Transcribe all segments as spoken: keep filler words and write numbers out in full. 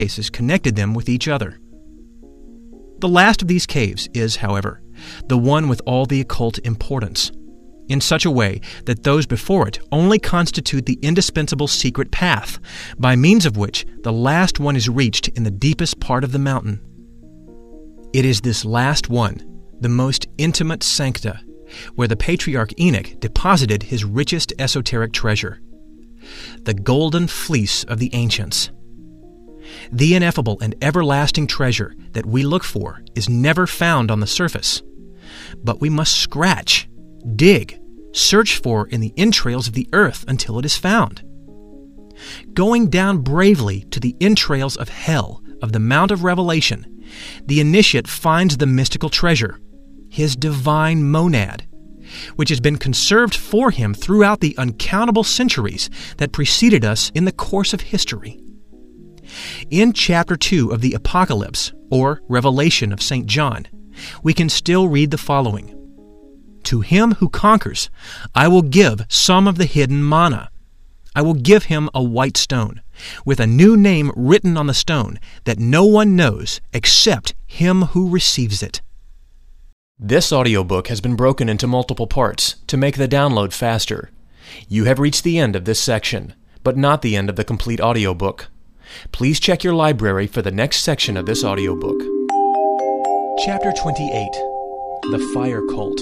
cases connected them with each other. The last of these caves is, however, the one with all the occult importance, in such a way that those before it only constitute the indispensable secret path, by means of which the last one is reached in the deepest part of the mountain. It is this last one, the most intimate sancta, where the patriarch Enoch deposited his richest esoteric treasure, the golden fleece of the ancients. The ineffable and everlasting treasure that we look for is never found on the surface, but we must scratch, dig, search for in the entrails of the earth until it is found. Going down bravely to the entrails of hell of the Mount of Revelation, the initiate finds the mystical treasure, his divine monad, which has been conserved for him throughout the uncountable centuries that preceded us in the course of history. In chapter two of the Apocalypse, or Revelation of Saint John, we can still read the following: "To him who conquers, I will give some of the hidden manna. I will give him a white stone, with a new name written on the stone that no one knows except him who receives it." This audiobook has been broken into multiple parts to make the download faster. You have reached the end of this section, but not the end of the complete audiobook. Please check your library for the next section of this audiobook. Chapter twenty-eight. The Fire Cult.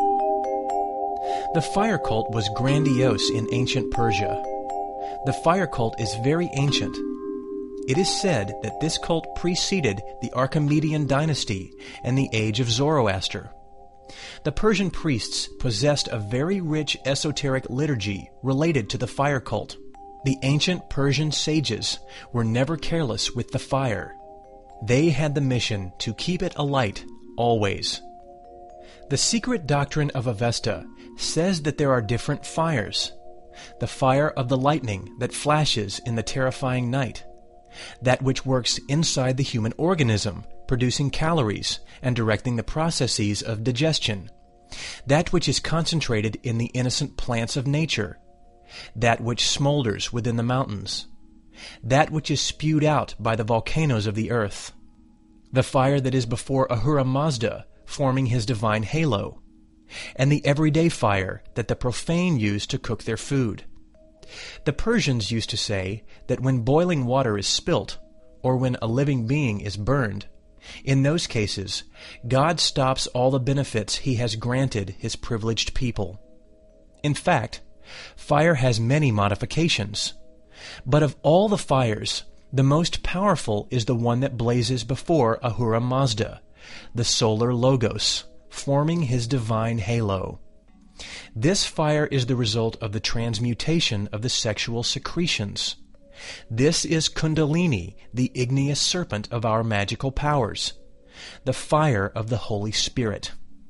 The fire cult was grandiose in ancient Persia. The fire cult is very ancient. It is said that this cult preceded the Archimedean dynasty and the age of Zoroaster. The Persian priests possessed a very rich esoteric liturgy related to the fire cult. The ancient Persian sages were never careless with the fire. They had the mission to keep it alight always. The secret doctrine of Avesta says that there are different fires. The fire of the lightning that flashes in the terrifying night, that which works inside the human organism, producing calories and directing the processes of digestion, that which is concentrated in the innocent plants of nature, that which smolders within the mountains, that which is spewed out by the volcanoes of the earth, the fire that is before Ahura Mazda, forming his divine halo, and the everyday fire that the profane use to cook their food. The Persians used to say that when boiling water is spilt, or when a living being is burned, in those cases, God stops all the benefits he has granted his privileged people. In fact, fire has many modifications, but of all the fires, the most powerful is the one that blazes before Ahura Mazda, the solar logos, forming his divine halo. This fire is the result of the transmutation of the sexual secretions. This is Kundalini, the igneous serpent of our magical powers, the fire of the Holy Spirit.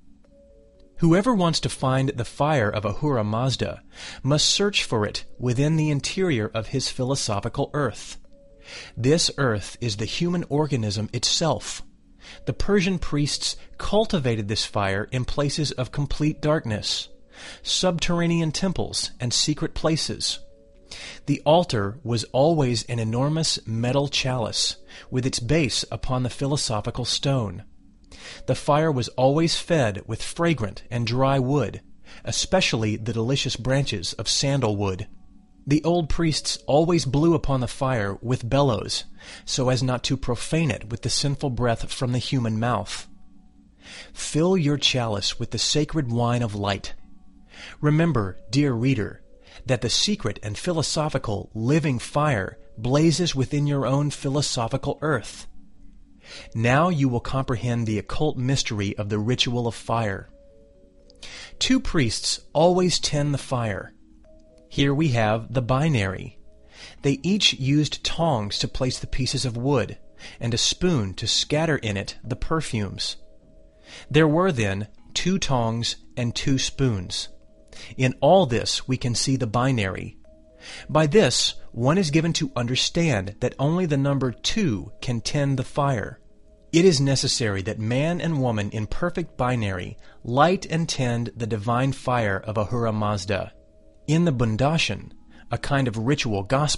Whoever wants to find the fire of Ahura Mazda must search for it within the interior of his philosophical earth. This earth is the human organism itself. The Persian priests cultivated this fire in places of complete darkness, subterranean temples and secret places. The altar was always an enormous metal chalice with its base upon the philosophical stone. The fire was always fed with fragrant and dry wood, especially the delicious branches of sandalwood. The old priests always blew upon the fire with bellows, so as not to profane it with the sinful breath from the human mouth. Fill your chalice with the sacred wine of light. Remember, dear reader, that the secret and philosophical living fire blazes within your own philosophical earth. Now you will comprehend the occult mystery of the ritual of fire. Two priests always tend the fire. Here we have the binary. They each used tongs to place the pieces of wood, and a spoon to scatter in it the perfumes. There were then two tongs and two spoons. In all this we can see the binary. By this, one is given to understand that only the number two can tend the fire. It is necessary that man and woman in perfect binary light and tend the divine fire of Ahura Mazda. In the Bundashan, a kind of ritual gospel,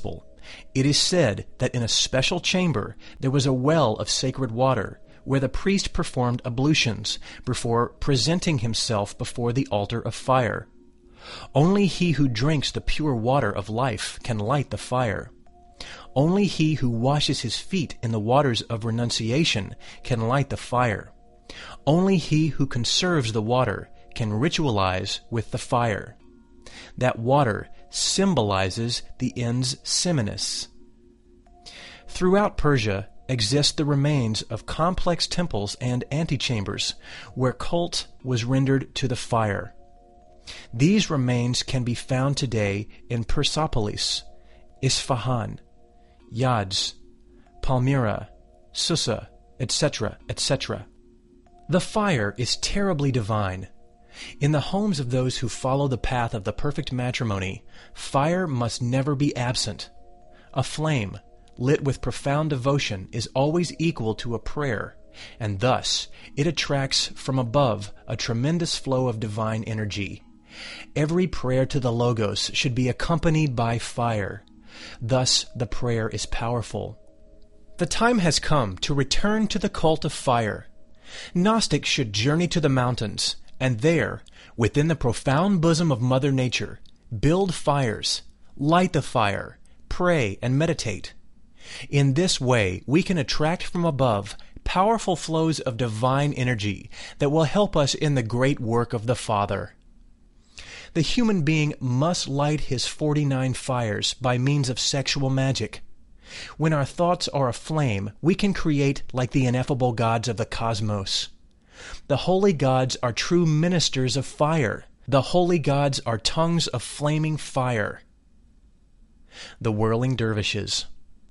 It is said that in a special chamber there was a well of sacred water, where the priest performed ablutions before presenting himself before the altar of fire. Only he who drinks the pure water of life can light the fire. Only he who washes his feet in the waters of renunciation can light the fire. Only he who conserves the water can ritualize with the fire. That water symbolizes the ens seminis. Throughout Persia exist the remains of complex temples and antechambers where cult was rendered to the fire. These remains can be found today in Persepolis, Isfahan, Yazd, Palmyra, Susa, et cetera, et cetera. The fire is terribly divine. In the homes of those who follow the path of the perfect matrimony, fire must never be absent. A flame, lit with profound devotion, is always equal to a prayer, and thus it attracts from above a tremendous flow of divine energy. Every prayer to the Logos should be accompanied by fire. Thus the prayer is powerful. The time has come to return to the cult of fire. Gnostics should journey to the mountains, and there, within the profound bosom of Mother Nature, build fires, light the fire, pray and meditate. In this way, we can attract from above powerful flows of divine energy that will help us in the great work of the Father. The human being must light his forty-nine fires by means of sexual magic. When our thoughts are aflame, we can create like the ineffable gods of the cosmos. The holy gods are true ministers of fire. The holy gods are tongues of flaming fire. The Whirling Dervishes.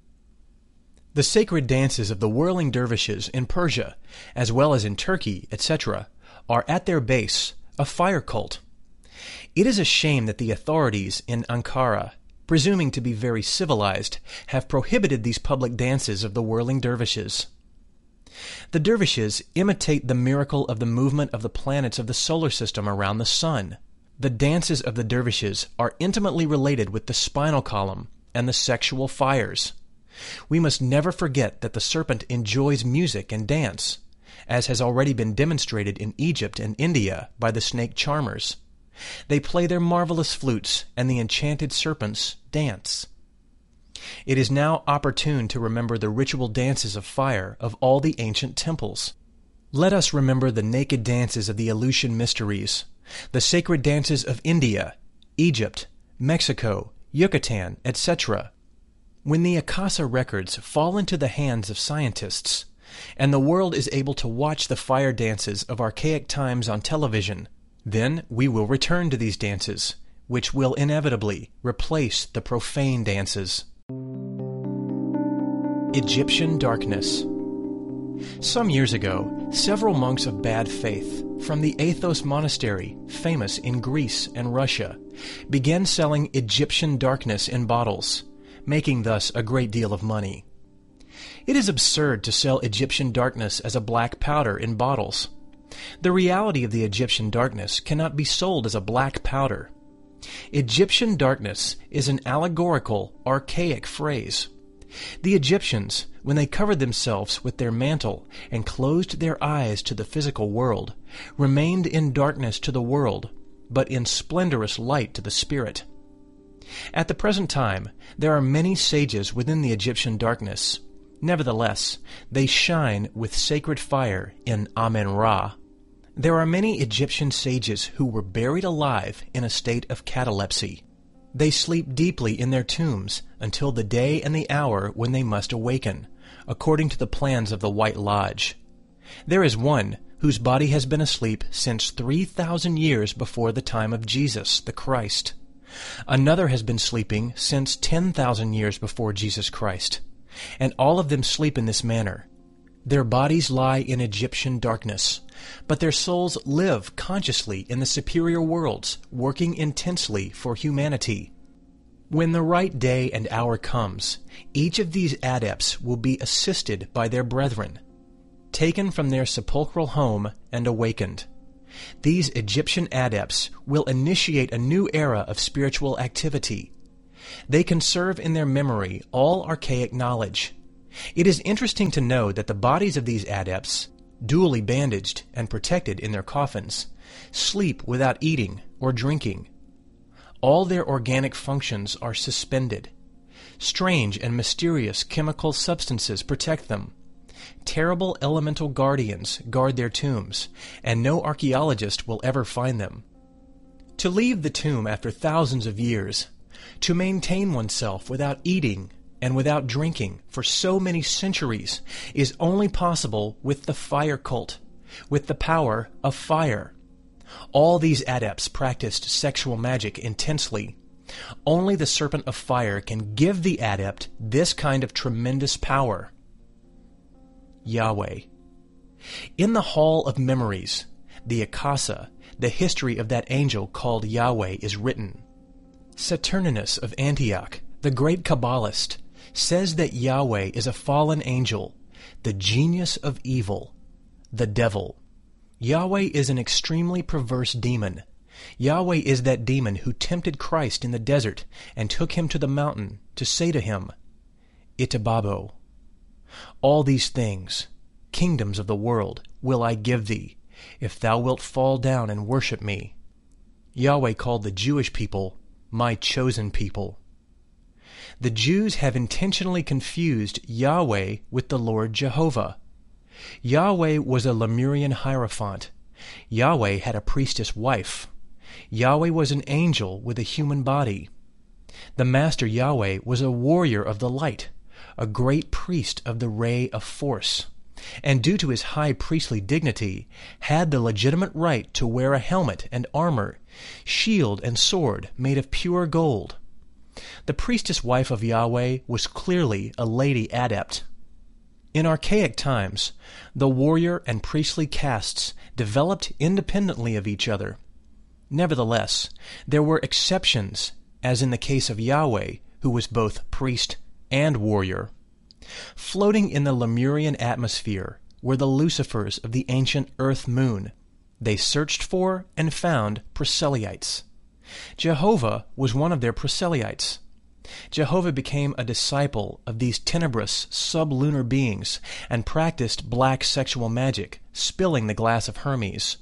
The sacred dances of the whirling dervishes in Persia, as well as in Turkey, et cetera, are at their base a fire cult. It is a shame that the authorities in Ankara, presuming to be very civilized, have prohibited these public dances of the whirling dervishes. The dervishes imitate the miracle of the movement of the planets of the solar system around the sun. The dances of the dervishes are intimately related with the spinal column and the sexual fires. We must never forget that the serpent enjoys music and dance, as has already been demonstrated in Egypt and India by the snake charmers. They play their marvelous flutes, and the enchanted serpents dance. It is now opportune to remember the ritual dances of fire of all the ancient temples. Let us remember the naked dances of the Eleusinian mysteries, the sacred dances of India, Egypt, Mexico, Yucatan, et cetera. When the Akasa records fall into the hands of scientists, and the world is able to watch the fire dances of archaic times on television, then we will return to these dances, which will inevitably replace the profane dances. Egyptian darkness. Some years ago, several monks of bad faith from the Athos monastery, famous in Greece and Russia, began selling Egyptian darkness in bottles, making thus a great deal of money. It is absurd to sell Egyptian darkness as a black powder in bottles. The reality of the Egyptian darkness cannot be sold as a black powder. Egyptian darkness is an allegorical, archaic phrase. The Egyptians, when they covered themselves with their mantle and closed their eyes to the physical world, remained in darkness to the world, but in splendorous light to the spirit. At the present time, there are many sages within the Egyptian darkness. Nevertheless, they shine with sacred fire in Amen-Ra. There are many Egyptian sages who were buried alive in a state of catalepsy. They sleep deeply in their tombs until the day and the hour when they must awaken, according to the plans of the White Lodge. There is one whose body has been asleep since three thousand years before the time of Jesus, the Christ. Another has been sleeping since ten thousand years before Jesus Christ. And all of them sleep in this manner. Their bodies lie in Egyptian darkness, but their souls live consciously in the superior worlds, working intensely for humanity. When the right day and hour comes, each of these adepts will be assisted by their brethren, taken from their sepulchral home and awakened. These Egyptian adepts will initiate a new era of spiritual activity. They conserve in their memory all archaic knowledge. It is interesting to know that the bodies of these adepts, duly bandaged and protected in their coffins, sleep without eating or drinking. All their organic functions are suspended. Strange and mysterious chemical substances protect them. Terrible elemental guardians guard their tombs, and no archaeologist will ever find them. To leave the tomb after thousands of years, to maintain oneself without eating and without drinking for so many centuries is only possible with the fire cult, with the power of fire. All these adepts practiced sexual magic intensely. Only the Serpent of Fire can give the adept this kind of tremendous power. Yahweh. In the Hall of Memories, the Akasa, the history of that angel called Yahweh is written. Saturninus of Antioch, the great Kabbalist, says that Yahweh is a fallen angel, the genius of evil, the devil. Yahweh is an extremely perverse demon. Yahweh is that demon who tempted Christ in the desert and took him to the mountain to say to him, Itababo, all these things, kingdoms of the world, will I give thee, if thou wilt fall down and worship me. Yahweh called the Jewish people, my chosen people. The Jews have intentionally confused Yahweh with the Lord Jehovah. Yahweh was a Lemurian hierophant. Yahweh had a priestess wife. Yahweh was an angel with a human body. The Master Yahweh was a warrior of the light, a great priest of the ray of force, and due to his high priestly dignity, had the legitimate right to wear a helmet and armor, shield and sword made of pure gold. The priestess wife of Yahweh was clearly a lady adept. In archaic times, the warrior and priestly castes developed independently of each other. Nevertheless, there were exceptions, as in the case of Yahweh, who was both priest and warrior. Floating in the Lemurian atmosphere were the Lucifers of the ancient earth-moon. They searched for and found proselytes. Jehovah was one of their proselytes. Jehovah became a disciple of these tenebrous sublunar beings and practiced black sexual magic, spilling the glass of Hermes.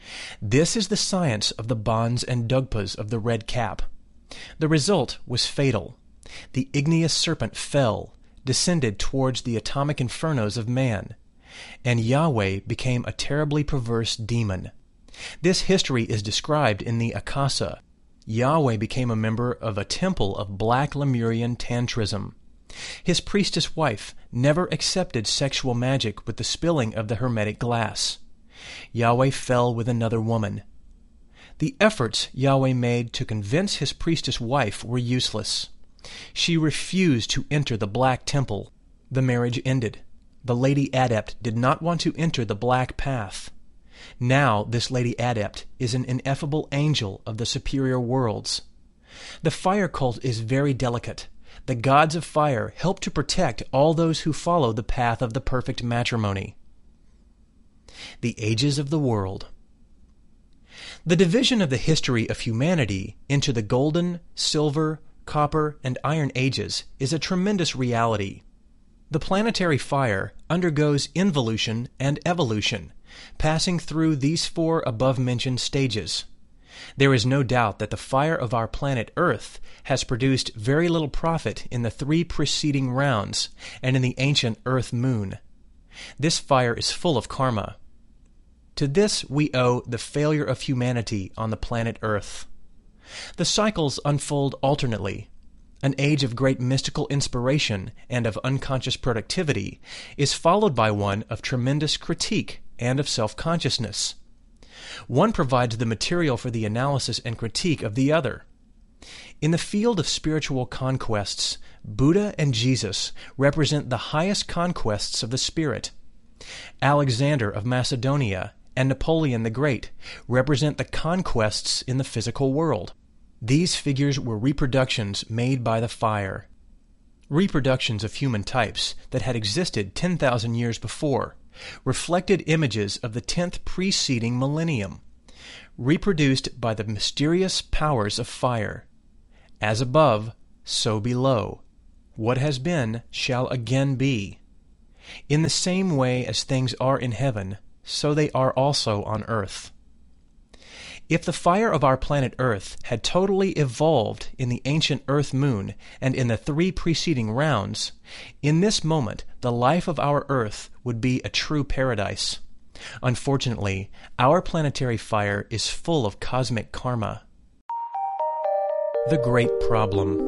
This is the science of the Bons and Dugpas of the Red Cap. The result was fatal. The igneous serpent fell, descended towards the atomic infernos of man, and Yahweh became a terribly perverse demon. This history is described in the Akasa. Yahweh became a member of a temple of black Lemurian tantrism. His priestess wife never accepted sexual magic with the spilling of the hermetic glass. Yahweh fell with another woman. The efforts Yahweh made to convince his priestess wife were useless. She refused to enter the black temple. The marriage ended. The lady adept did not want to enter the black path. Now this lady adept is an ineffable angel of the superior worlds. The fire cult is very delicate. The gods of fire help to protect all those who follow the path of the perfect matrimony. The ages of the world. The division of the history of humanity into the golden, silver, copper, and iron ages is a tremendous reality. The planetary fire undergoes involution and evolution, passing through these four above-mentioned stages. There is no doubt that the fire of our planet Earth has produced very little profit in the three preceding rounds and in the ancient Earth-Moon. This fire is full of karma. To this we owe the failure of humanity on the planet Earth. The cycles unfold alternately. An age of great mystical inspiration and of unconscious productivity is followed by one of tremendous critique and of self-consciousness. One provides the material for the analysis and critique of the other. In the field of spiritual conquests, Buddha and Jesus represent the highest conquests of the spirit. Alexander of Macedonia and Napoleon the Great represent the conquests in the physical world. These figures were reproductions made by the fire. Reproductions of human types that had existed ten thousand years before, reflected images of the tenth preceding millennium, reproduced by the mysterious powers of fire. As above, so below. What has been shall again be. In the same way as things are in heaven, so they are also on earth. If the fire of our planet Earth had totally evolved in the ancient Earth Moon and in the three preceding rounds, in this moment the life of our Earth would be a true paradise. Unfortunately, our planetary fire is full of cosmic karma. The Great Problem.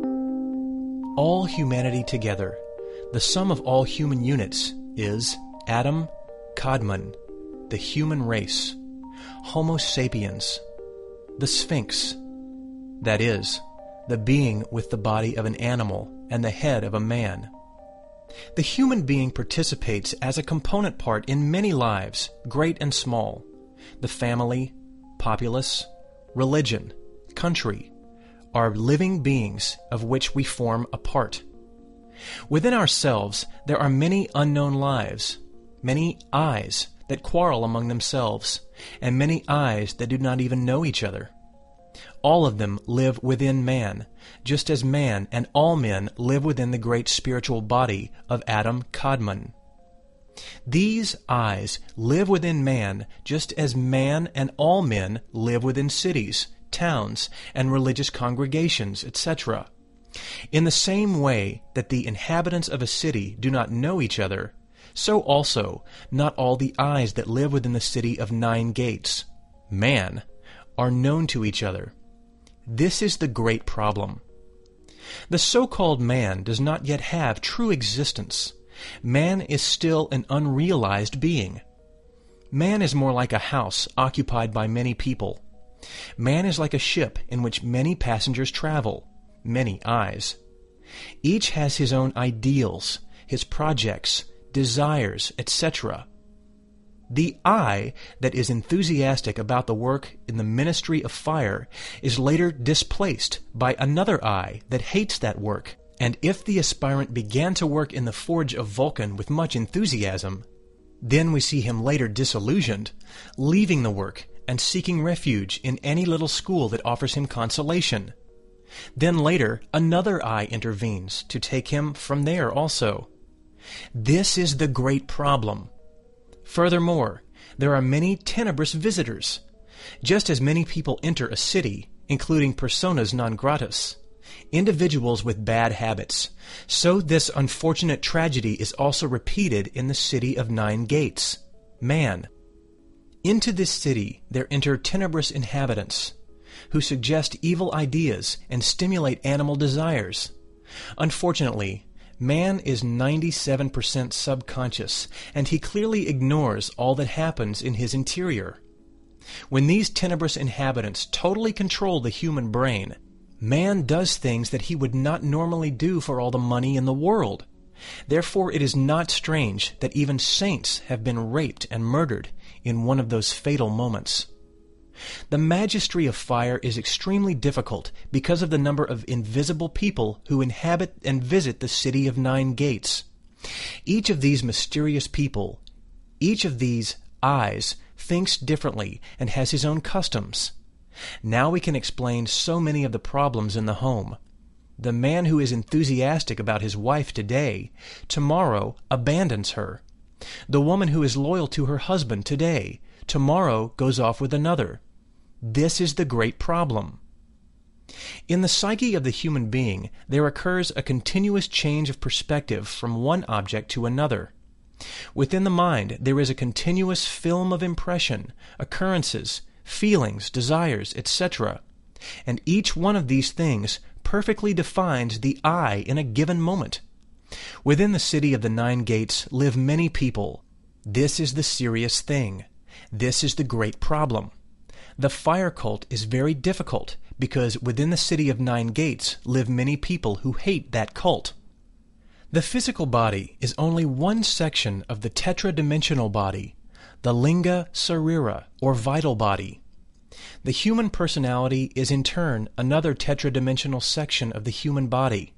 All humanity together, the sum of all human units, is Adam Kadmon, the human race, Homo sapiens, the Sphinx, that is, the being with the body of an animal and the head of a man. The human being participates as a component part in many lives, great and small: the family, populace, religion, country, are living beings of which we form a part. Within ourselves there are many unknown lives, many I's that quarrel among themselves, and many I's that do not even know each other. All of them live within man, just as man and all men live within the great spiritual body of Adam Kadmon. These I's live within man just as man and all men live within cities, towns, and religious congregations, et cetera. In the same way that the inhabitants of a city do not know each other, so also not all the I's that live within the city of Nine Gates, man, are known to each other. This is the great problem. The so-called man does not yet have true existence. Man is still an unrealized being. Man is more like a house occupied by many people. Man is like a ship in which many passengers travel, many I's. Each has his own ideals, his projects, desires, et cetera. The I that is enthusiastic about the work in the ministry of fire is later displaced by another I that hates that work, and if the aspirant began to work in the forge of Vulcan with much enthusiasm, then we see him later disillusioned, leaving the work and seeking refuge in any little school that offers him consolation. Then later another I intervenes to take him from there also. This is the great problem. Furthermore, there are many tenebrous visitors. Just as many people enter a city, including personas non gratas, individuals with bad habits, so this unfortunate tragedy is also repeated in the city of Nine Gates, man. Into this city there enter tenebrous inhabitants, who suggest evil ideas and stimulate animal desires. Unfortunately, man is ninety-seven percent subconscious, and he clearly ignores all that happens in his interior. When these tenebrous inhabitants totally control the human brain, man does things that he would not normally do for all the money in the world. Therefore it is not strange that even saints have been raped and murdered in one of those fatal moments. The magistry of fire is extremely difficult because of the number of invisible people who inhabit and visit the city of Nine Gates. Each of these mysterious people, each of these I's, thinks differently and has his own customs. Now we can explain so many of the problems in the home. The man who is enthusiastic about his wife today, tomorrow abandons her. The woman who is loyal to her husband today, tomorrow goes off with another. This is the great problem. In the psyche of the human being, there occurs a continuous change of perspective from one object to another. Within the mind, there is a continuous film of impression, occurrences, feelings, desires, et cetera, and each one of these things perfectly defines the I in a given moment. Within the city of the Nine Gates live many people. This is the serious thing. This is the great problem. The fire cult is very difficult because within the city of Nine Gates live many people who hate that cult. The physical body is only one section of the tetradimensional body, the linga sarira, or vital body. The human personality is in turn another tetradimensional section of the human body.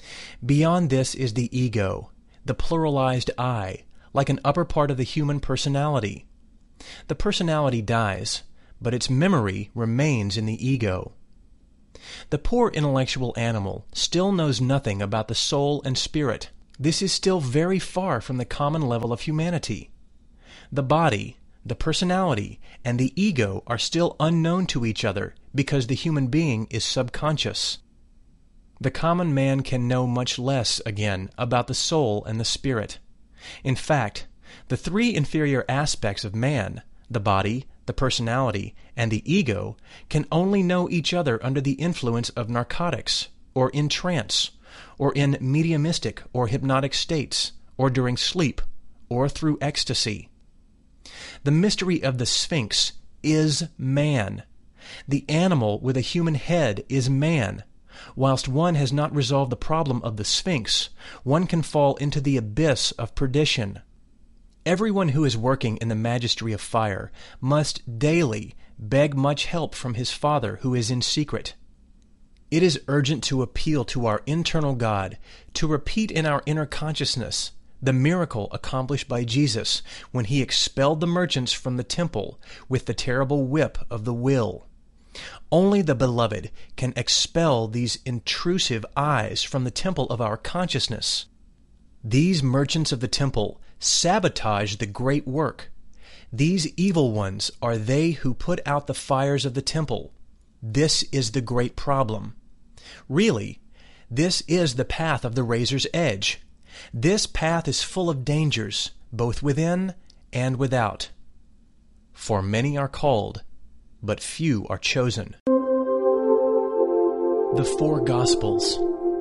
Beyond this is the ego, the pluralized I, like an upper part of the human personality. The personality dies, but its memory remains in the ego. The poor intellectual animal still knows nothing about the soul and spirit. This is still very far from the common level of humanity. The body, the personality, and the ego are still unknown to each other because the human being is subconscious. The common man can know much less, again, about the soul and the spirit. In fact, the three inferior aspects of man, the body, the personality, and the ego, can only know each other under the influence of narcotics, or in trance, or in mediumistic or hypnotic states, or during sleep, or through ecstasy. The mystery of the Sphinx is man. The animal with a human head is man. Whilst one has not resolved the problem of the Sphinx, one can fall into the abyss of perdition. Everyone who is working in the Magistery of Fire must daily beg much help from his Father who is in secret. It is urgent to appeal to our internal God, to repeat in our inner consciousness the miracle accomplished by Jesus when he expelled the merchants from the temple with the terrible whip of the will. Only the Beloved can expel these intrusive eyes from the temple of our consciousness. These merchants of the temple sabotage the great work. These evil ones are they who put out the fires of the temple. This is the great problem. Really, this is the path of the razor's edge. This path is full of dangers, both within and without. For many are called, but few are chosen. The Four Gospels.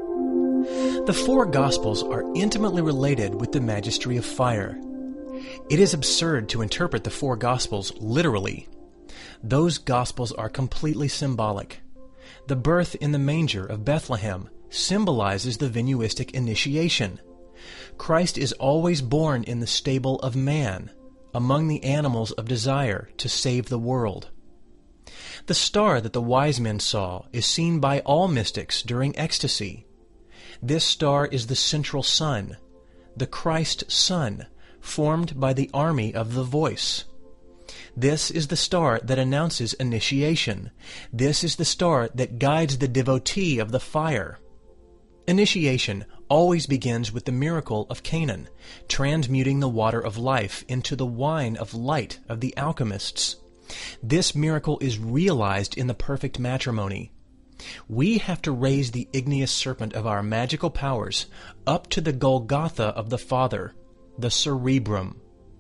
The four Gospels are intimately related with the Magistery of Fire. It is absurd to interpret the four Gospels literally. Those Gospels are completely symbolic. The birth in the manger of Bethlehem symbolizes the Venuistic initiation. Christ is always born in the stable of man, among the animals of desire, to save the world. The star that the wise men saw is seen by all mystics during ecstasy. This star is the central sun, the Christ Sun, formed by the army of the voice. This is the star that announces initiation. This is the star that guides the devotee of the fire. Initiation always begins with the miracle of Canaan, transmuting the water of life into the wine of light of the alchemists. This miracle is realized in the perfect matrimony. We have to raise the igneous serpent of our magical powers up to the Golgotha of the Father, the cerebrum.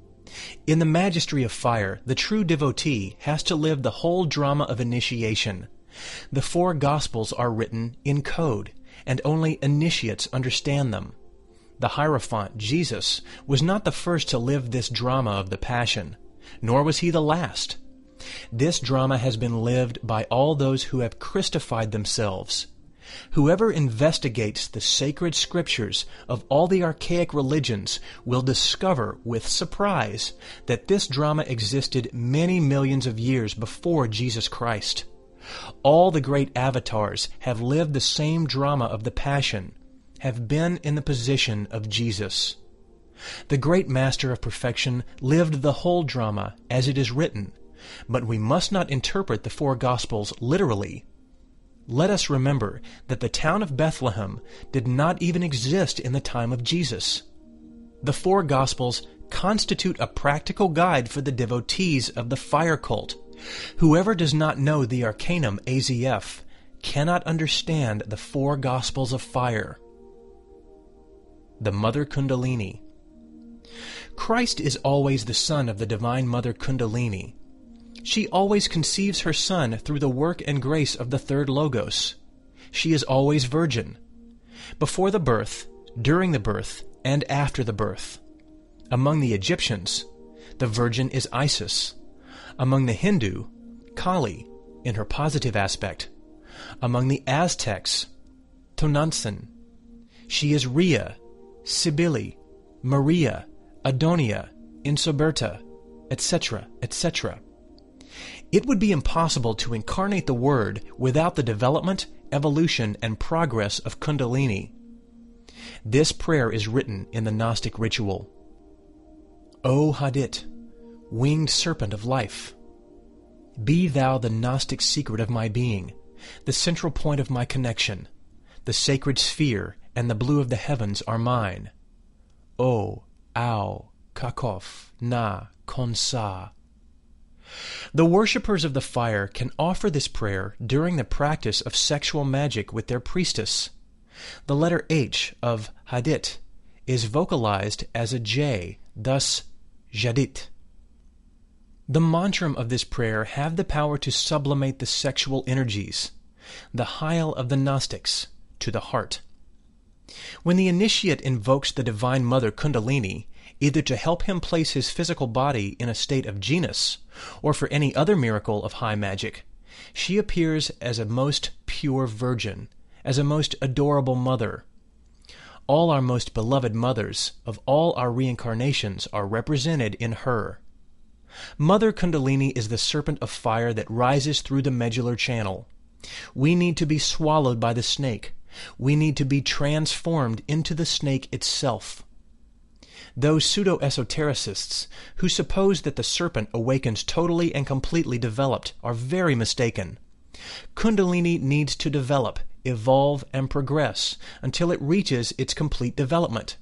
In the Magistery of Fire, the true devotee has to live the whole drama of initiation. The four Gospels are written in code, and only initiates understand them. The Hierophant, Jesus, was not the first to live this drama of the Passion, nor was he the last. This drama has been lived by all those who have Christified themselves. Whoever investigates the sacred scriptures of all the archaic religions will discover with surprise that this drama existed many millions of years before Jesus Christ. All the great avatars have lived the same drama of the Passion, have been in the position of Jesus. The great Master of Perfection lived the whole drama as it is written, but we must not interpret the four Gospels literally. Let us remember that the town of Bethlehem did not even exist in the time of Jesus. The four Gospels constitute a practical guide for the devotees of the fire cult. Whoever does not know the Arcanum A Z F cannot understand the four Gospels of fire. The Mother Kundalini. Christ is always the son of the Divine Mother Kundalini. She always conceives her Son through the work and grace of the third Logos. She is always virgin, before the birth, during the birth, and after the birth. Among the Egyptians, the virgin is Isis. Among the Hindu, Kali, in her positive aspect. Among the Aztecs, Tonantzin. She is Rhea, Cybele, Maria, Adonia, Insoberta, et cetera, et cetera. It would be impossible to incarnate the Word without the development, evolution, and progress of Kundalini. This prayer is written in the Gnostic ritual. O Hadit, winged serpent of life, be thou the Gnostic secret of my being, the central point of my connection. The sacred sphere and the blue of the heavens are mine. O, Ao, Kakof, Na, Konsa. The worshippers of the fire can offer this prayer during the practice of sexual magic with their priestess. The letter H of Hadit is vocalized as a J, thus Jadit. The mantram of this prayer have the power to sublimate the sexual energies, the Heil of the Gnostics, to the heart. When the initiate invokes the Divine Mother Kundalini, either to help him place his physical body in a state of genus, or for any other miracle of high magic, she appears as a most pure virgin, as a most adorable mother. All our most beloved mothers of all our reincarnations are represented in her. Mother Kundalini is the serpent of fire that rises through the medullary channel. We need to be swallowed by the snake. We need to be transformed into the snake itself. Those pseudo-esotericists who suppose that the serpent awakens totally and completely developed are very mistaken. Kundalini needs to develop, evolve, and progress until it reaches its complete development.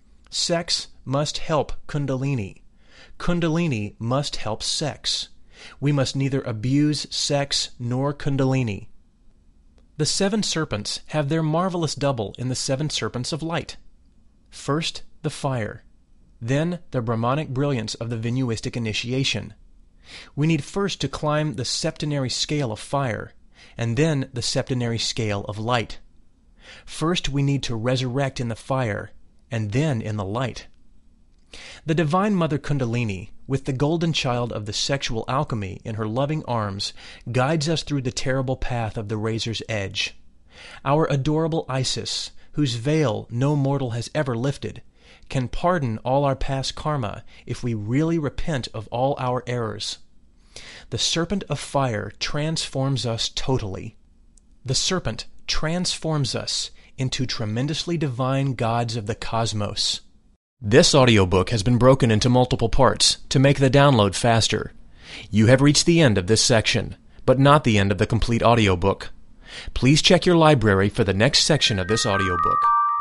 Sex must help Kundalini. Kundalini must help sex. We must neither abuse sex nor Kundalini. The seven serpents have their marvelous double in the seven serpents of light. First, the fire. Then, the Brahmanic brilliance of the Vinyuistic initiation. We need first to climb the septenary scale of fire, and then the septenary scale of light. First, we need to resurrect in the fire, and then in the light. The Divine Mother Kundalini, with the golden child of the sexual alchemy in her loving arms, guides us through the terrible path of the razor's edge. Our adorable Isis, whose veil no mortal has ever lifted, can pardon all our past karma if we really repent of all our errors. The serpent of fire transforms us totally. The serpent transforms us into tremendously divine gods of the cosmos. This audiobook has been broken into multiple parts to make the download faster. You have reached the end of this section, but not the end of the complete audiobook. Please check your library for the next section of this audiobook.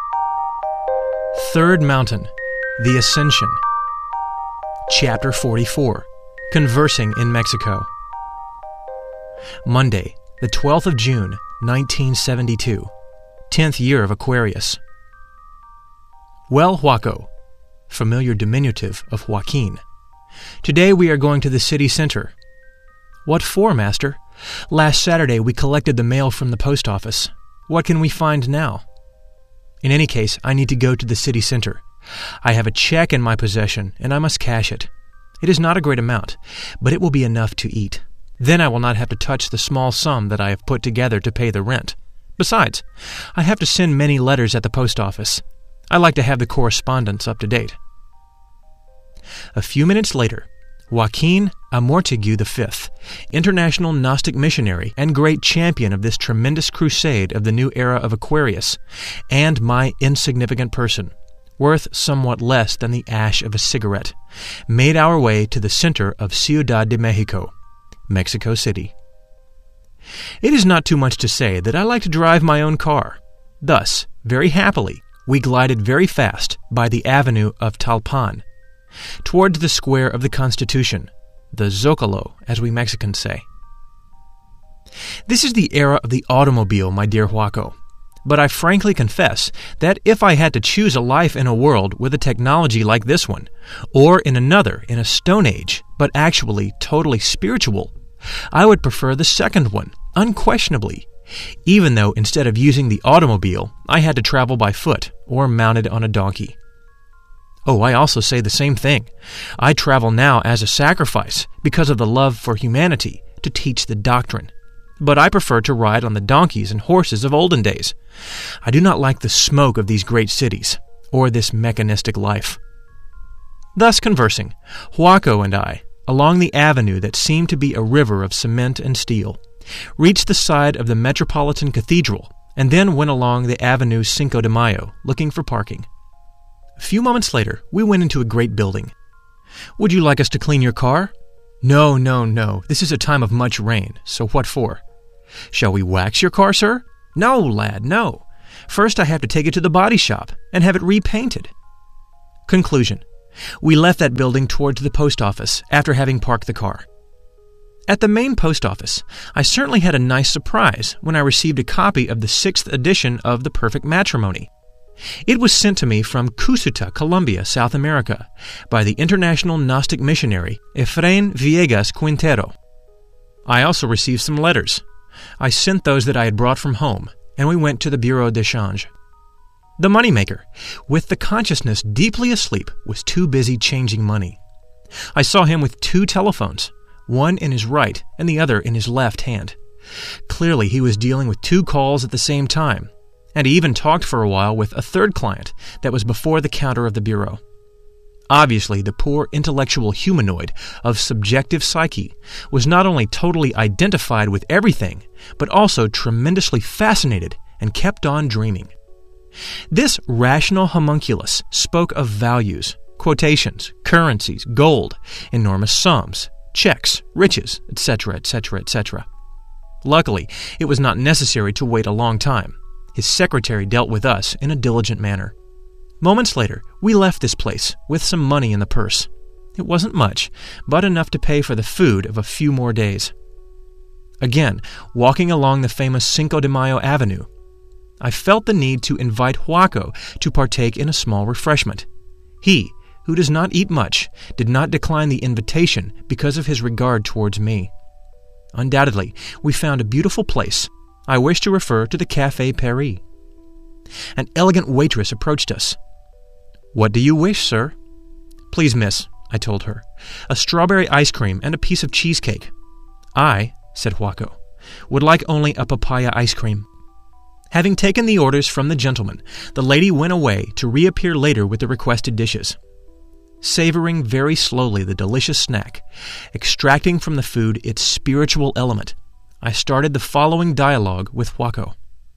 Third Mountain, The Ascension. Chapter forty-four, Conversing in Mexico. Monday, the twelfth of June, nineteen seventy-two, tenth year of Aquarius. Well, Huaco, familiar diminutive of Joaquin. Today we are going to the city center. What for, master? Last Saturday we collected the mail from the post office. What can we find now? In any case, I need to go to the city center. I have a check in my possession, and I must cash it. It is not a great amount, but it will be enough to eat. Then I will not have to touch the small sum that I have put together to pay the rent. Besides, I have to send many letters at the post office. I like to have the correspondence up to date. A few minutes later, Joaquin Amortigue the Fifth, international Gnostic missionary and great champion of this tremendous crusade of the new era of Aquarius, and my insignificant person, worth somewhat less than the ash of a cigarette, made our way to the center of Ciudad de Mexico, Mexico City. It is not too much to say that I like to drive my own car. Thus, very happily, we glided very fast by the avenue of Talpan, towards the square of the Constitution, the Zócalo, as we Mexicans say. This is the era of the automobile, my dear Huaco, but I frankly confess that if I had to choose a life in a world with a technology like this one, or in another in a Stone Age, but actually totally spiritual, I would prefer the second one, unquestionably, even though instead of using the automobile, I had to travel by foot or mounted on a donkey. Oh, I also say the same thing. I travel now as a sacrifice because of the love for humanity to teach the doctrine. But I prefer to ride on the donkeys and horses of olden days. I do not like the smoke of these great cities, or this mechanistic life. Thus conversing, Huaco and I, along the avenue that seemed to be a river of cement and steel, reached the side of the Metropolitan Cathedral, and then went along the Avenue Cinco de Mayo, looking for parking. A few moments later, we went into a great building. "Would you like us to clean your car?" "No, no, no. This is a time of much rain, so what for?" Shall we wax your car, sir? No, lad, no. First I have to take it to the body shop and have it repainted. Conclusion. We left that building towards the post office after having parked the car. At the main post office, I certainly had a nice surprise when I received a copy of the sixth edition of The Perfect Matrimony. It was sent to me from Cusuta, Colombia, South America, by the international Gnostic missionary Efrain Villegas Quintero. I also received some letters. I sent those that I had brought from home, and we went to the Bureau de Change. The moneymaker, with the consciousness deeply asleep, was too busy changing money. I saw him with two telephones, one in his right and the other in his left hand. Clearly, he was dealing with two calls at the same time, and he even talked for a while with a third client that was before the counter of the bureau. Obviously, the poor intellectual humanoid of subjective psyche was not only totally identified with everything, but also tremendously fascinated and kept on dreaming. This rational homunculus spoke of values, quotations, currencies, gold, enormous sums, checks, riches, et cetera, et cetera, et cetera. Luckily, it was not necessary to wait a long time. His secretary dealt with us in a diligent manner. Moments later, we left this place with some money in the purse. It wasn't much, but enough to pay for the food of a few more days. Again, walking along the famous Cinco de Mayo Avenue, I felt the need to invite Joaco to partake in a small refreshment. He, who does not eat much, did not decline the invitation because of his regard towards me. Undoubtedly, we found a beautiful place. I wish to refer to the Café Paris. An elegant waitress approached us. "What do you wish, sir?" "Please, miss," I told her, "a strawberry ice cream and a piece of cheesecake." "I," said Joaco, "would like only a papaya ice cream." Having taken the orders from the gentleman, the lady went away to reappear later with the requested dishes. Savoring very slowly the delicious snack, extracting from the food its spiritual element, I started the following dialogue with Joaco.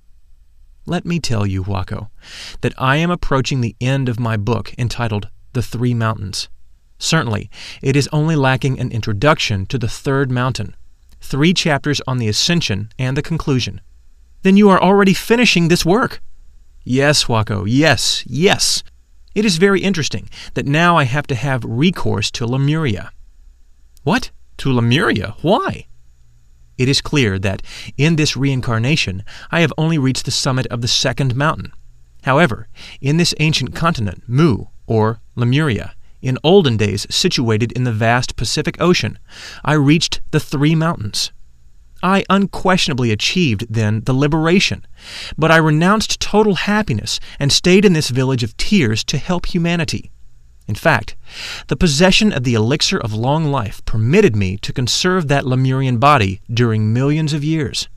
"Let me tell you, Joaco, that I am approaching the end of my book entitled The Three Mountains. Certainly, it is only lacking an introduction to the third mountain, three chapters on the ascension and the conclusion." "Then you are already finishing this work?" "Yes, Joaco, yes, yes. It is very interesting that now I have to have recourse to Lemuria." "What? To Lemuria? Why?" "It is clear that in this reincarnation I have only reached the summit of the second mountain. However, in this ancient continent, Mu, or Lemuria, in olden days situated in the vast Pacific Ocean, I reached the three mountains. I unquestionably achieved then the liberation, but I renounced total happiness and stayed in this village of tears to help humanity. In fact, the possession of the elixir of long life permitted me to conserve that Lemurian body during millions of years."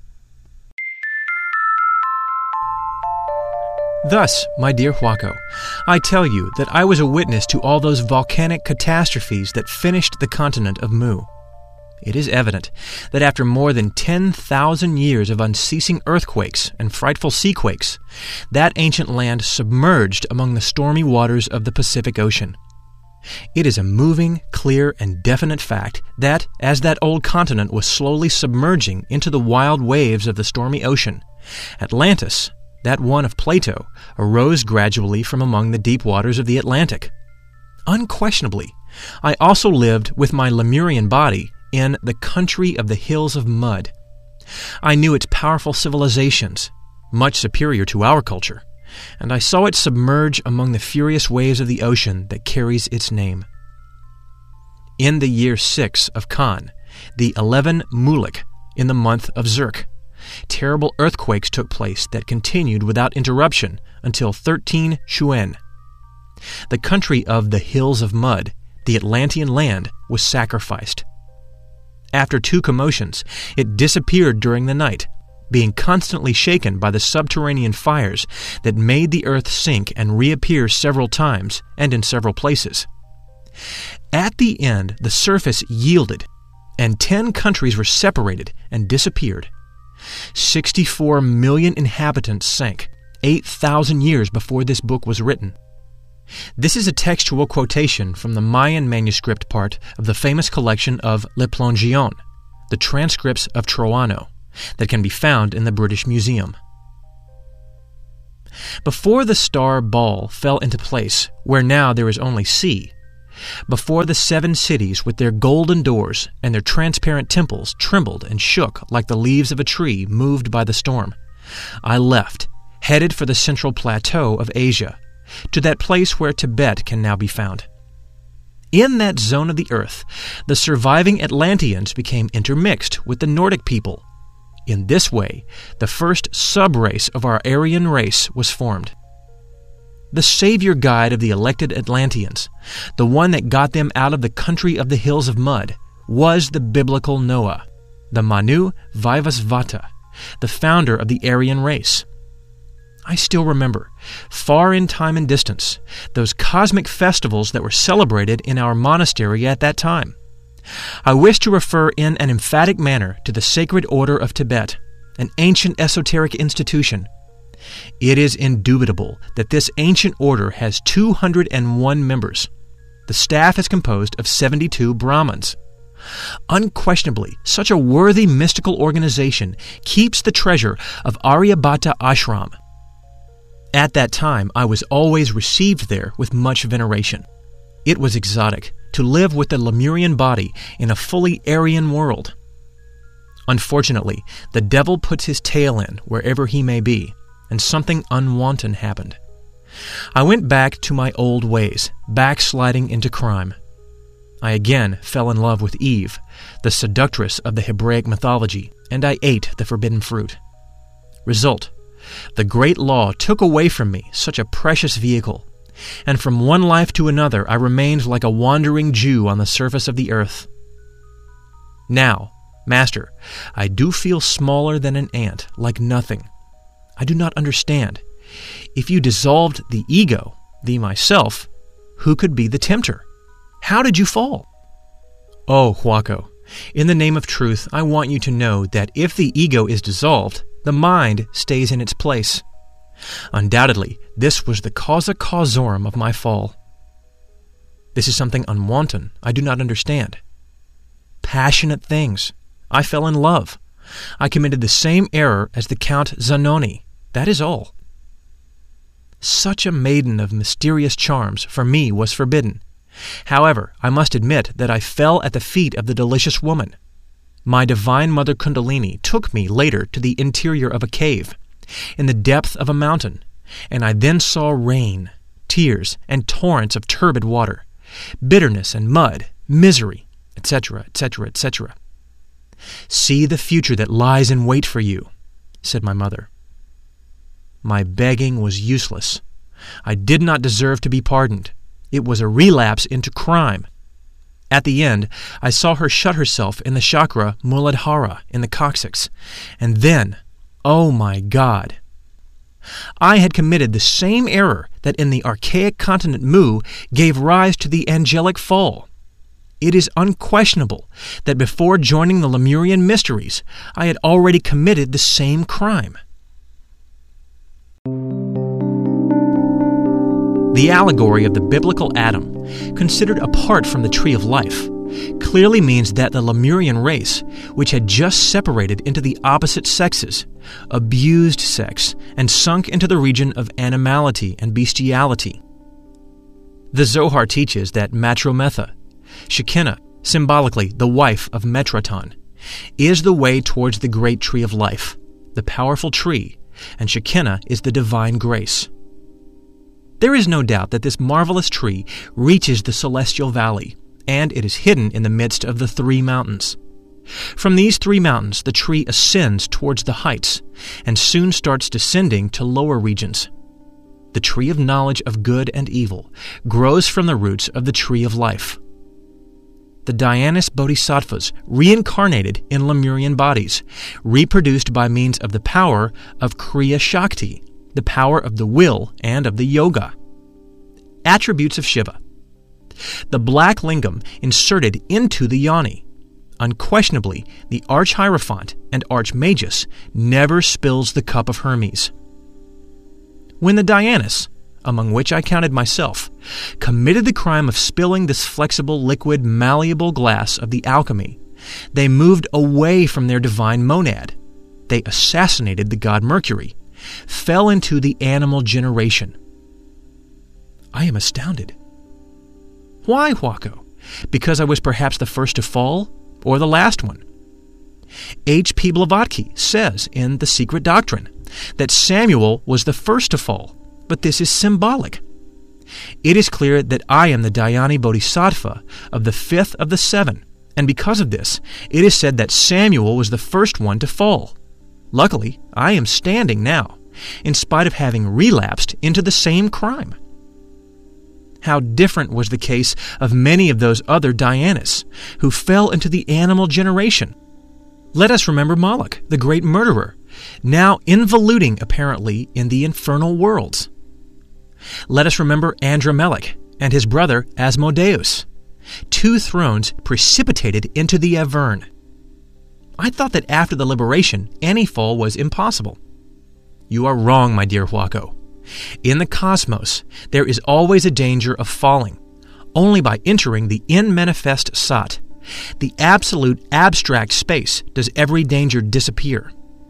Thus, my dear Joaco, I tell you that I was a witness to all those volcanic catastrophes that finished the continent of Mu. It is evident that after more than ten thousand years of unceasing earthquakes and frightful seaquakes, that ancient land submerged among the stormy waters of the Pacific Ocean. It is a moving, clear, and definite fact that, as that old continent was slowly submerging into the wild waves of the stormy ocean, Atlantis, that one of Plato, arose gradually from among the deep waters of the Atlantic. Unquestionably, I also lived with my Lemurian body in the country of the hills of mud. I knew its powerful civilizations, much superior to our culture, and I saw it submerge among the furious waves of the ocean that carries its name. In the year six of Khan, the eleven Muluk, in the month of Zerk, terrible earthquakes took place that continued without interruption until thirteen Shuen. The country of the hills of mud, the Atlantean land, was sacrificed. After two commotions, it disappeared during the night, being constantly shaken by the subterranean fires that made the earth sink and reappear several times and in several places. At the end, the surface yielded, and ten countries were separated and disappeared. Sixty-four million inhabitants sank, eight thousand years before this book was written. This is a textual quotation from the Mayan manuscript part of the famous collection of Le Plongeon, the transcripts of Troano, that can be found in the British Museum. Before the star ball fell into place, where now there is only sea, before the seven cities with their golden doors and their transparent temples trembled and shook like the leaves of a tree moved by the storm, I left, headed for the central plateau of Asia, to that place where Tibet can now be found. In that zone of the earth, the surviving Atlanteans became intermixed with the Nordic people. In this way, the first sub-race of our Aryan race was formed. The savior guide of the elected Atlanteans, the one that got them out of the country of the hills of mud, was the biblical Noah, the Manu Vaivasvata, the founder of the Aryan race. I still remember, far in time and distance, those cosmic festivals that were celebrated in our monastery at that time. I wish to refer in an emphatic manner to the Sacred Order of Tibet, an ancient esoteric institution. It is indubitable that this ancient order has two hundred one members. The staff is composed of seventy-two Brahmins. Unquestionably, such a worthy mystical organization keeps the treasure of Aryabhata Ashram. At that time, I was always received there with much veneration. It was exotic to live with the Lemurian body in a fully Aryan world. Unfortunately, the devil puts his tail in wherever he may be, and something unwonted happened. I went back to my old ways, backsliding into crime. I again fell in love with Eve, the seductress of the Hebraic mythology, and I ate the forbidden fruit. Result: the great law took away from me such a precious vehicle, and from one life to another I remained like a wandering Jew on the surface of the earth. Now, Master, I do feel smaller than an ant, like nothing. I do not understand. If you dissolved the ego, the myself, who could be the tempter? How did you fall? Oh, Huaco, in the name of truth, I want you to know that if the ego is dissolved, the mind stays in its place. Undoubtedly, this was the causa causorum of my fall. This is something unwonted I do not understand. Passionate things. I fell in love. I committed the same error as the Count Zanoni. That is all. Such a maiden of mysterious charms for me was forbidden. However, I must admit that I fell at the feet of the delicious woman. My divine mother Kundalini took me later to the interior of a cave, in the depth of a mountain, and I then saw rain, tears, and torrents of turbid water, bitterness and mud, misery, et cetera, et cetera, et cetera. See the future that lies in wait for you, said my mother. My begging was useless. I did not deserve to be pardoned. It was a relapse into crime. At the end, I saw her shut herself in the chakra Muladhara in the coccyx, and then, oh my God! I had committed the same error that in the archaic continent Mu gave rise to the angelic fall. It is unquestionable that before joining the Lemurian mysteries, I had already committed the same crime. The allegory of the biblical Adam, considered apart from the tree of life, clearly means that the Lemurian race, which had just separated into the opposite sexes, abused sex, and sunk into the region of animality and bestiality. The Zohar teaches that Matrometha, Shekinah, symbolically the wife of Metraton, is the way towards the great tree of life, the powerful tree, and Shekinah is the divine grace. There is no doubt that this marvelous tree reaches the celestial valley, and it is hidden in the midst of the three mountains. From these three mountains, the tree ascends towards the heights, and soon starts descending to lower regions. The tree of knowledge of good and evil grows from the roots of the tree of life. The Dhyanis Bodhisattvas reincarnated in Lemurian bodies, reproduced by means of the power of Kriya Shakti, the power of the will and of the yoga. Attributes of Shiva. The black lingam inserted into the yoni. Unquestionably, the Arch-Hierophant and Archmagus never spills the cup of Hermes. When the Dhyanis, among which I counted myself, committed the crime of spilling this flexible, liquid, malleable glass of the alchemy, they moved away from their divine monad, they assassinated the god Mercury, fell into the animal generation. I am astounded. Why, Huaco? Because I was perhaps the first to fall, or the last one? H P Blavatsky says in The Secret Doctrine that Samuel was the first to fall, but this is symbolic. It is clear that I am the Dhyani Bodhisattva of the fifth of the seven, and because of this, it is said that Samuel was the first one to fall. Luckily, I am standing now, in spite of having relapsed into the same crime. How different was the case of many of those other Dhyanis, who fell into the animal generation. Let us remember Moloch, the great murderer, now involuting apparently in the infernal worlds. Let us remember Andromelech and his brother Asmodeus, two thrones precipitated into the Avern. I thought that after the liberation, any fall was impossible. You are wrong, my dear Huaco. In the cosmos, there is always a danger of falling. Only by entering the in-manifest Sat, the absolute abstract space, does every danger disappear.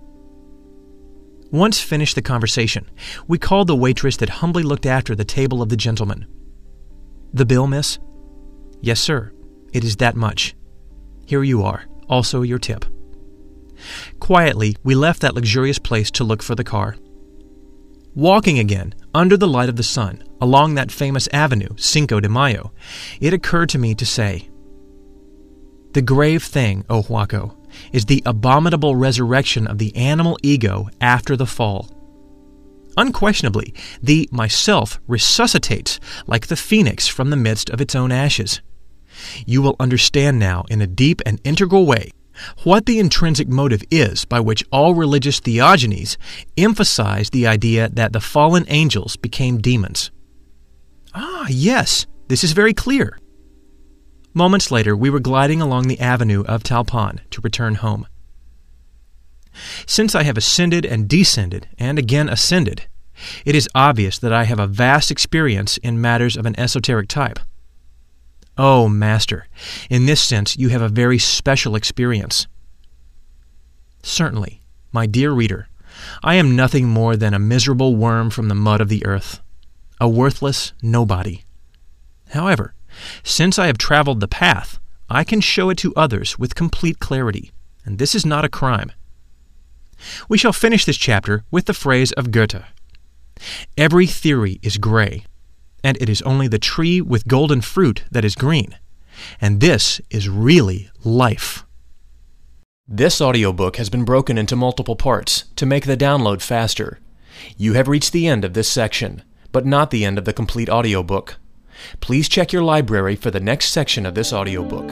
Once finished the conversation, we called the waitress that humbly looked after the table of the gentlemen. The bill, miss? Yes, sir. It is that much. Here you are, also your tip. Quietly, we left that luxurious place to look for the car. Walking again, under the light of the sun, along that famous avenue, Cinco de Mayo, it occurred to me to say, the grave thing, O Huaco, is the abominable resurrection of the animal ego after the fall. Unquestionably, the myself resuscitates like the phoenix from the midst of its own ashes. You will understand now, in a deep and integral way, what the intrinsic motive is by which all religious theogonies emphasize the idea that the fallen angels became demons. Ah, yes, this is very clear. Moments later, we were gliding along the avenue of Talpan to return home. Since I have ascended and descended, and again ascended, it is obvious that I have a vast experience in matters of an esoteric type. Oh, Master, in this sense you have a very special experience. Certainly, my dear reader, I am nothing more than a miserable worm from the mud of the earth, a worthless nobody. However, since I have traveled the path, I can show it to others with complete clarity, and this is not a crime. We shall finish this chapter with the phrase of Goethe. Every theory is gray, and it is only the tree with golden fruit that is green, and this is really life. This audiobook has been broken into multiple parts to make the download faster. You have reached the end of this section, but not the end of the complete audiobook. Please check your library for the next section of this audiobook.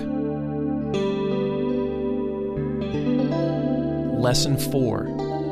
Lesson four.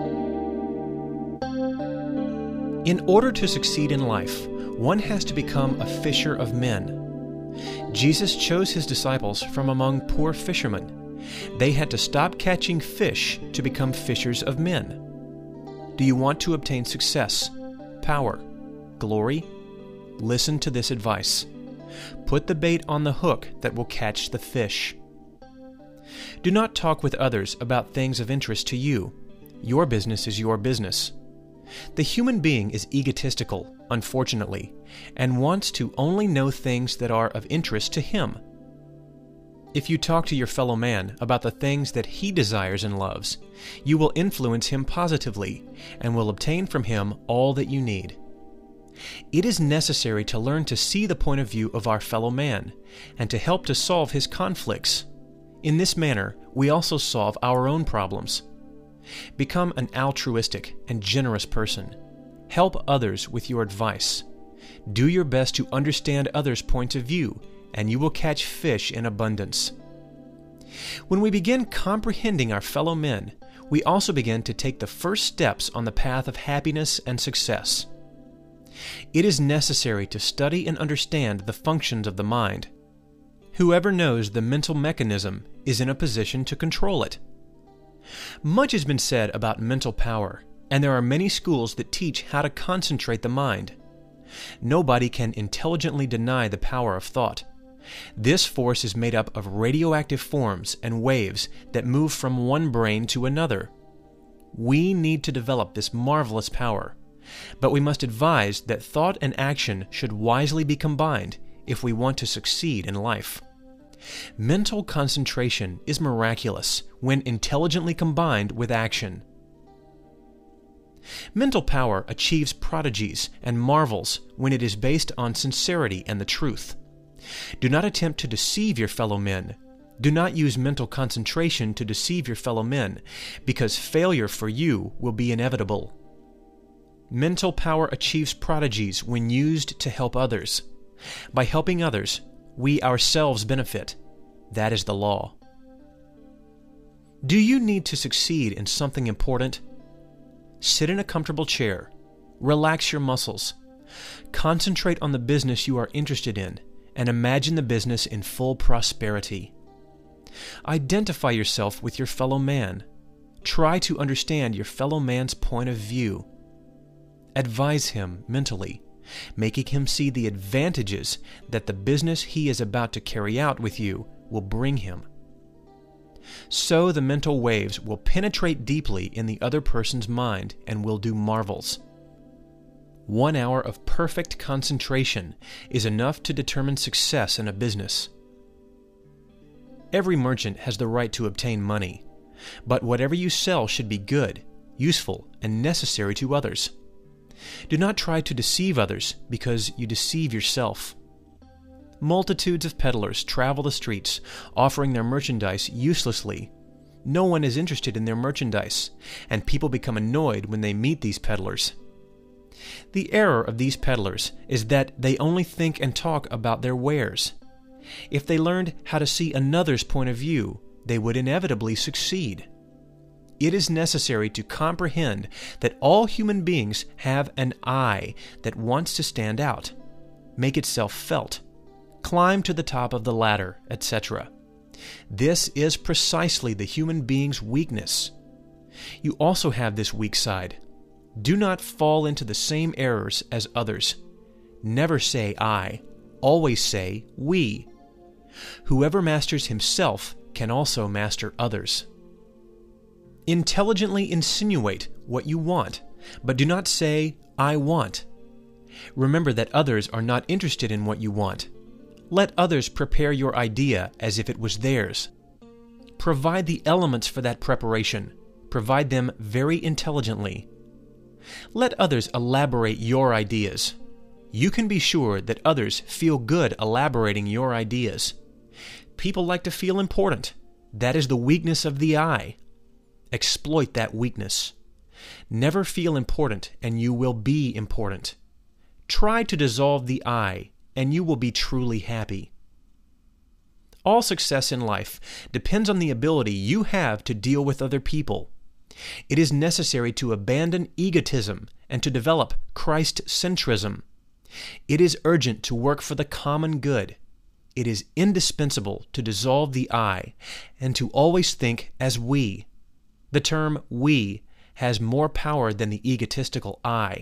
In order to succeed in life, one has to become a fisher of men. Jesus chose his disciples from among poor fishermen. They had to stop catching fish to become fishers of men. Do you want to obtain success, power, glory? Listen to this advice. Put the bait on the hook that will catch the fish. Do not talk with others about things of interest to you. Your business is your business. The human being is egotistical, unfortunately, and wants to only know things that are of interest to him. If you talk to your fellow man about the things that he desires and loves, you will influence him positively and will obtain from him all that you need. It is necessary to learn to see the point of view of our fellow man and to help to solve his conflicts. In this manner, we also solve our own problems. Become an altruistic and generous person. Help others with your advice. Do your best to understand others' points of view, and you will catch fish in abundance. When we begin comprehending our fellow men, we also begin to take the first steps on the path of happiness and success. It is necessary to study and understand the functions of the mind. Whoever knows the mental mechanism is in a position to control it. Much has been said about mental power, and there are many schools that teach how to concentrate the mind. Nobody can intelligently deny the power of thought. This force is made up of radioactive forms and waves that move from one brain to another. We need to develop this marvelous power, but we must advise that thought and action should wisely be combined if we want to succeed in life. Mental concentration is miraculous when intelligently combined with action. Mental power achieves prodigies and marvels when it is based on sincerity and the truth. Do not attempt to deceive your fellow men. Do not use mental concentration to deceive your fellow men, because failure for you will be inevitable. Mental power achieves prodigies when used to help others. By helping others, we ourselves benefit. That is the law. Do you need to succeed in something important? Sit in a comfortable chair. Relax your muscles. Concentrate on the business you are interested in, and imagine the business in full prosperity. Identify yourself with your fellow man. Try to understand your fellow man's point of view. Advise him mentally, making him see the advantages that the business he is about to carry out with you will bring him. So the mental waves will penetrate deeply in the other person's mind and will do marvels. One hour of perfect concentration is enough to determine success in a business. Every merchant has the right to obtain money, but whatever you sell should be good, useful, and necessary to others. Do not try to deceive others, because you deceive yourself. Multitudes of peddlers travel the streets, offering their merchandise uselessly. No one is interested in their merchandise, and people become annoyed when they meet these peddlers. The error of these peddlers is that they only think and talk about their wares. If they learned how to see another's point of view, they would inevitably succeed. It is necessary to comprehend that all human beings have an I that wants to stand out, make itself felt, climb to the top of the ladder, et cetera. This is precisely the human being's weakness. You also have this weak side. Do not fall into the same errors as others. Never say I. Always say we. Whoever masters himself can also master others. Intelligently insinuate what you want, but do not say, I want. Remember that others are not interested in what you want. Let others prepare your idea as if it was theirs. Provide the elements for that preparation. Provide them very intelligently. Let others elaborate your ideas. You can be sure that others feel good elaborating your ideas. People like to feel important. That is the weakness of the I. Exploit that weakness. Never feel important, and you will be important. Try to dissolve the I, and you will be truly happy. All success in life depends on the ability you have to deal with other people. It is necessary to abandon egotism and to develop Christ-centrism. It is urgent to work for the common good. It is indispensable to dissolve the I and to always think as we. The term we has more power than the egotistical I.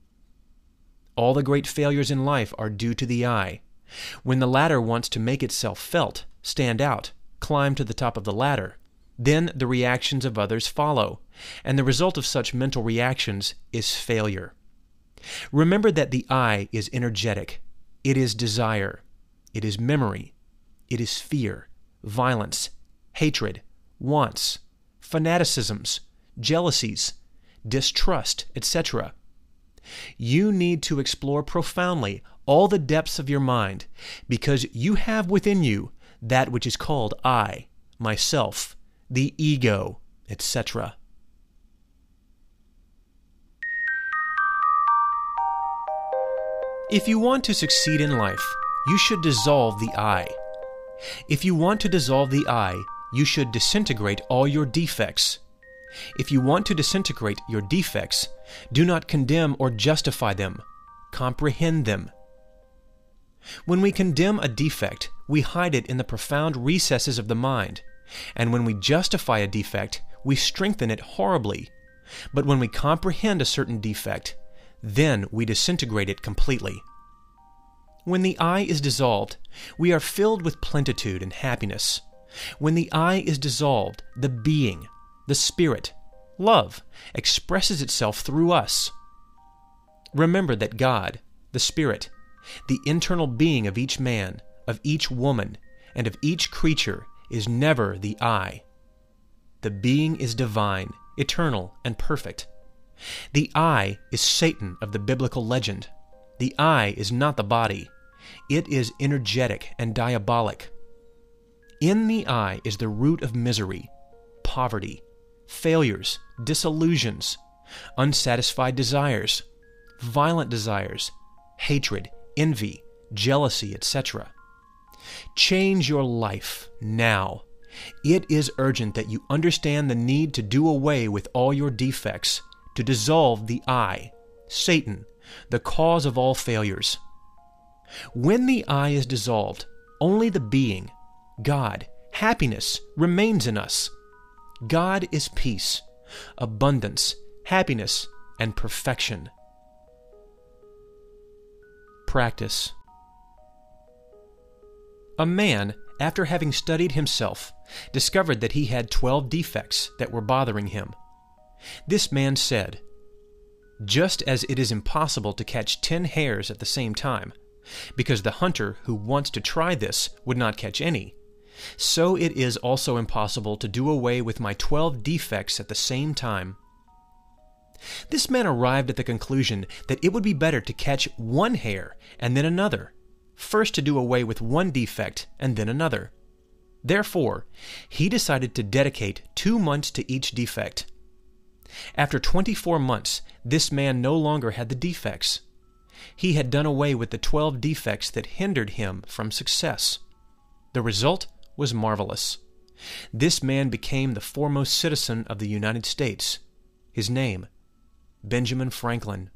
All the great failures in life are due to the I. When the latter wants to make itself felt, stand out, climb to the top of the ladder, then the reactions of others follow, and the result of such mental reactions is failure. Remember that the I is energetic. It is desire. It is memory. It is fear, violence, hatred, wants, fanaticisms, jealousies, distrust, et cetera. You need to explore profoundly all the depths of your mind, because you have within you that which is called I, myself, the ego, et cetera. If you want to succeed in life, you should dissolve the I. If you want to dissolve the I, you should disintegrate all your defects. If you want to disintegrate your defects, do not condemn or justify them. Comprehend them. When we condemn a defect, we hide it in the profound recesses of the mind, and when we justify a defect, we strengthen it horribly. But when we comprehend a certain defect, then we disintegrate it completely. When the I is dissolved, we are filled with plenitude and happiness. When the I is dissolved, the being, the spirit, love, expresses itself through us. Remember that God, the Spirit, the internal being of each man, of each woman, and of each creature is never the I. The being is divine, eternal, and perfect. The I is Satan of the biblical legend. The I is not the body. It is energetic and diabolic. In the I is the root of misery, poverty, failures, disillusions, unsatisfied desires, violent desires, hatred, envy, jealousy, et cetera. Change your life now. It is urgent that you understand the need to do away with all your defects, to dissolve the I, Satan, the cause of all failures. When the I is dissolved, only the being, God, happiness, remains in us. God is peace, abundance, happiness, and perfection. Practice. A man, after having studied himself, discovered that he had twelve defects that were bothering him. This man said, "Just as it is impossible to catch ten hares at the same time, because the hunter who wants to try this would not catch any, so it is also impossible to do away with my twelve defects at the same time." This man arrived at the conclusion that it would be better to catch one hare and then another, first to do away with one defect and then another. Therefore, he decided to dedicate two months to each defect. After twenty-four months, this man no longer had the defects. He had done away with the twelve defects that hindered him from success. The result was marvelous. This man became the foremost citizen of the United States. His name, Benjamin Franklin.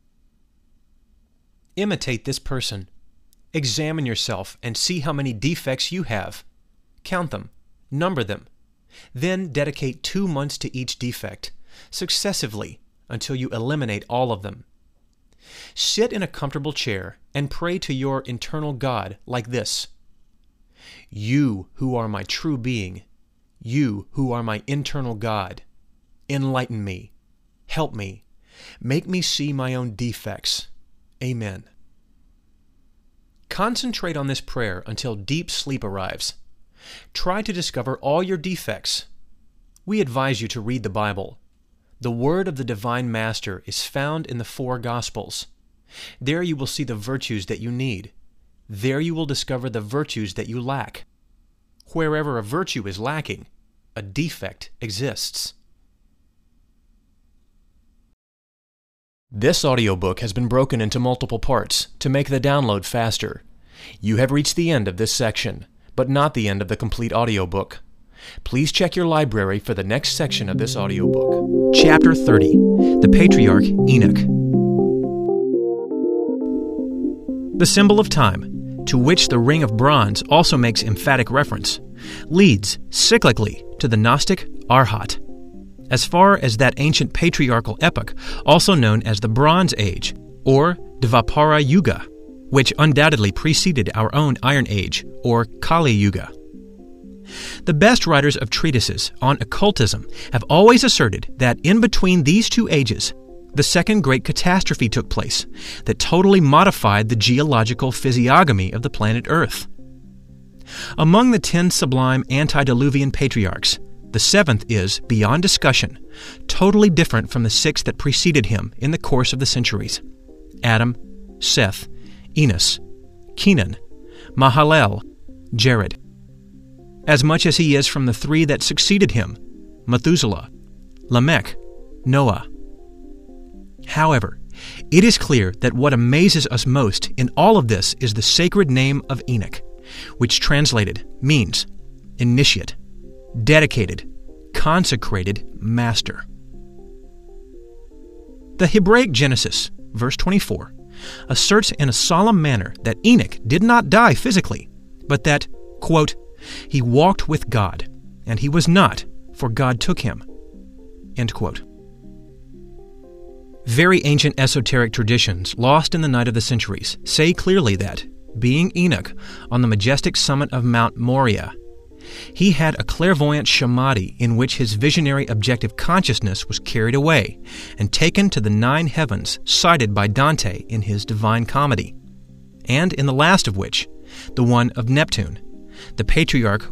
Imitate this person. Examine yourself and see how many defects you have. Count them, number them. Then dedicate two months to each defect, successively, until you eliminate all of them. Sit in a comfortable chair and pray to your internal God like this: "You who are my true being, you who are my internal God, enlighten me, help me, make me see my own defects. Amen." Concentrate on this prayer until deep sleep arrives. Try to discover all your defects. We advise you to read the Bible. The word of the Divine Master is found in the four Gospels. There you will see the virtues that you need. There you will discover the virtues that you lack. Wherever a virtue is lacking, a defect exists. This audiobook has been broken into multiple parts to make the download faster. You have reached the end of this section, but not the end of the complete audiobook. Please check your library for the next section of this audiobook. Chapter thirty, The Patriarch Enoch. The symbol of time, to which the ring of bronze also makes emphatic reference, leads cyclically to the Gnostic Arhat, as far as that ancient patriarchal epoch, also known as the Bronze Age, or Dvapara Yuga, which undoubtedly preceded our own Iron Age, or Kali Yuga. The best writers of treatises on occultism have always asserted that in between these two ages, the second great catastrophe took place that totally modified the geological physiognomy of the planet Earth. Among the ten sublime antediluvian patriarchs, the seventh is, beyond discussion, totally different from the six that preceded him in the course of the centuries: Adam, Seth, Enos, Kenan, Mahalalel, Jared. As much as he is from the three that succeeded him: Methuselah, Lamech, Noah. However, it is clear that what amazes us most in all of this is the sacred name of Enoch, which translated means initiate, dedicated, consecrated master. The Hebraic Genesis, verse twenty-four, asserts in a solemn manner that Enoch did not die physically, but that, quote, "he walked with God, and he was not, for God took him." End quote. Very ancient esoteric traditions, lost in the night of the centuries, say clearly that, being Enoch on the majestic summit of Mount Moriah, He had a clairvoyant samadhi in which his visionary objective consciousness was carried away and taken to the nine heavens cited by Dante in his Divine Comedy, and in the last of which, the one of Neptune, the patriarch